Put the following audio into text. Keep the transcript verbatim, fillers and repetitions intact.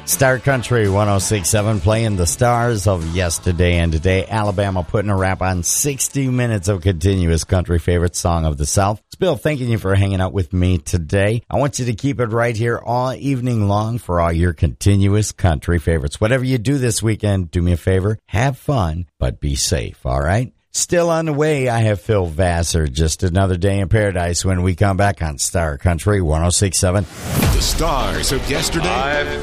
Star Country one oh six point seven playing the stars of yesterday and today. Alabama putting a wrap on sixty minutes of continuous country favorite song of the South. It's Bill thanking you for hanging out with me today. I want you to keep it right here all evening long for all your continuous country favorites. Whatever you do this weekend, do me a favor, have fun, but be safe, all right? Still on the way, I have Phil Vassar. Just another day in paradise when we come back on Star Country one oh six point seven. The stars of yesterday. I've